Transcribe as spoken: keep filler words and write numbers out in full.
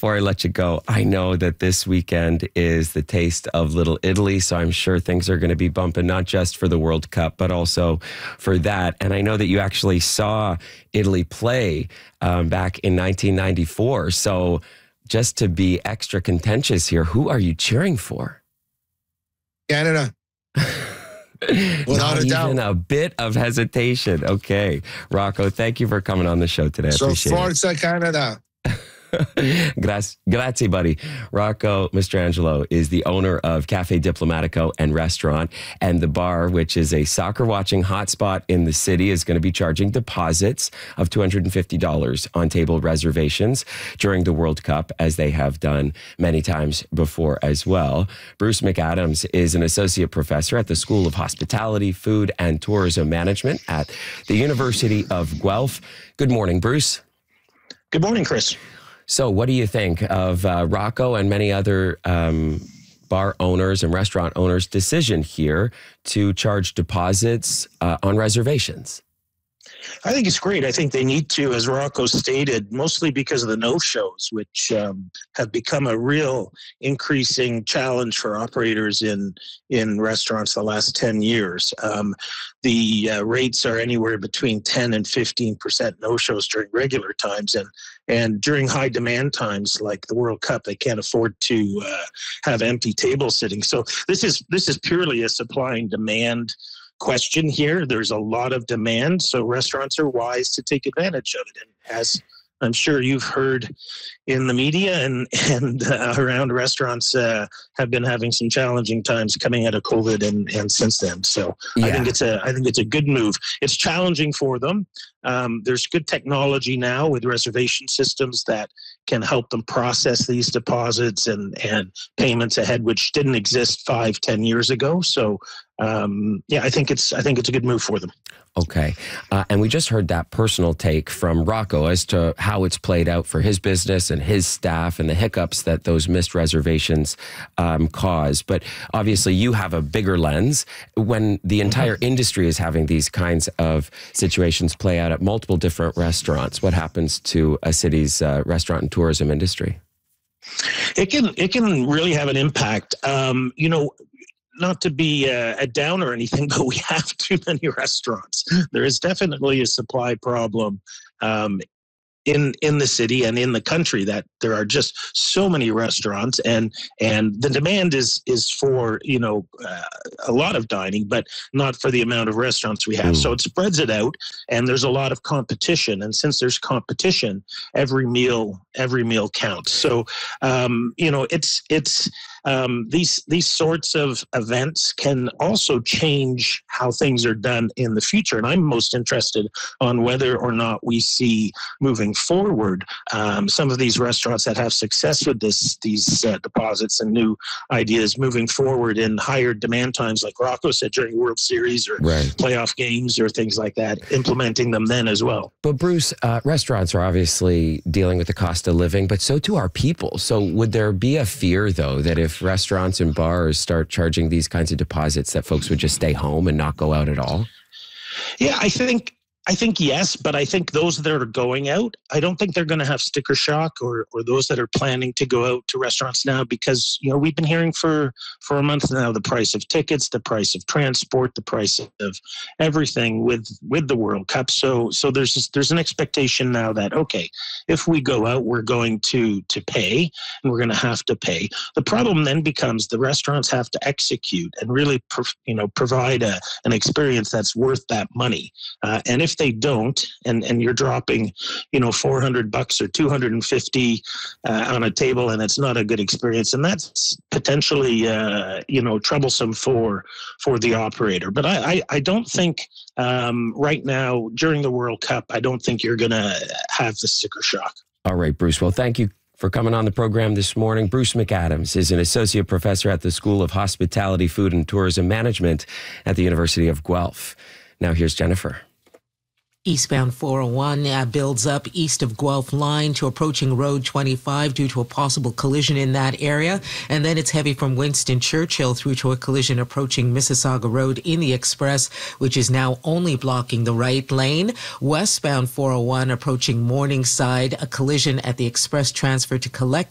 before I let you go, I know that this weekend is the taste of Little Italy, so I'm sure things are going to be bumping, not just for the World Cup, but also for that. And I know that you actually saw Italy play um, back in nineteen ninety-four. So just to be extra contentious here, who are you cheering for? Canada. Without Not a doubt. even a bit of hesitation. Okay. Rocco, thank you for coming on the show today. I So appreciate it. Forza Canada. Grazie, grazie, buddy. Rocco Mastrangelo is the owner of Cafe Diplomatico and Restaurant, and the bar, which is a soccer watching hotspot in the city, is going to be charging deposits of two hundred fifty dollars on table reservations during the World Cup, as they have done many times before as well. Bruce McAdams is an associate professor at the School of Hospitality, Food and Tourism Management at the University of Guelph. Good morning, Bruce. Good morning, Chris. So what do you think of uh, Rocco and many other um, bar owners and restaurant owners' decision here to charge deposits uh, on reservations? I think it's great. I think they need to, as Rocco stated, mostly because of the no-shows, which um, have become a real increasing challenge for operators in in restaurants the last ten years. Um, the uh, rates are anywhere between ten and fifteen percent no-shows during regular times, and and during high demand times like the World Cup, they can't afford to uh, have empty tables sitting. So this is this is purely a supply and demand question here. There's a lot of demand, so restaurants are wise to take advantage of it. And as I'm sure you've heard in the media and and uh, around, restaurants uh, have been having some challenging times coming out of COVID and, and since then. So yeah. I think it's a I think it's a good move. It's challenging for them. Um, there's good technology now with reservation systems that can help them process these deposits and and payments ahead, which didn't exist five, ten years ago. So um, yeah, I think it's I think it's a good move for them. Okay. Uh, and we just heard that personal take from Rocco as to how it's played out for his business and his staff and the hiccups that those missed reservations um, cause. But obviously you have a bigger lens when the entire industry is having these kinds of situations play out at multiple different restaurants. What happens to a city's uh, restaurant and tourism industry? It can, it can really have an impact. Um, you know, not to be a, a downer or anything, but we have too many restaurants. There is definitely a supply problem um, in in the city and in the country, that there are just so many restaurants, and and the demand is is for, you know, uh, a lot of dining, but not for the amount of restaurants we have. Mm. So it spreads it out, and there's a lot of competition. And since there's competition, every meal every meal counts. So um, you know, it's it's. Um, these these sorts of events can also change how things are done in the future. And I'm most interested on whether or not we see moving forward um, some of these restaurants that have success with this these uh, deposits and new ideas moving forward in higher demand times, like Rocco said, during World Series or right. playoff games or things like that, implementing them then as well. But Bruce, uh, restaurants are obviously dealing with the cost of living, but so too are people. So would there be a fear, though, that if If restaurants and bars start charging these kinds of deposits, that folks would just stay home and not go out at all? Yeah, I think I think yes, but I think those that are going out, I don't think they're going to have sticker shock, or or those that are planning to go out to restaurants now, because, you know, we've been hearing for for a month now the price of tickets, the price of transport, the price of everything with with the World Cup. So so there's this, there's an expectation now that, okay, if we go out, we're going to to pay, and we're going to have to pay. The problem then becomes the restaurants have to execute and really pro- you know provide a, an experience that's worth that money. Uh, and if they don't, and, and you're dropping, you know, four hundred bucks or two hundred fifty uh, on a table, and it's not a good experience, and that's potentially, uh, you know, troublesome for for the operator. But I, I, I don't think um, right now during the World Cup, I don't think you're going to have the sticker shock. All right, Bruce. Well, thank you for coming on the program this morning. Bruce McAdams is an associate professor at the School of Hospitality, Food and Tourism Management at the University of Guelph. Now here's Jennifer. Eastbound four oh one uh, builds up east of Guelph line to approaching Road twenty-five due to a possible collision in that area. And then it's heavy from Winston Churchill through to a collision approaching Mississauga Road in the Express, which is now only blocking the right lane. Westbound four oh one approaching Morningside, a collision at the Express transfer to Collect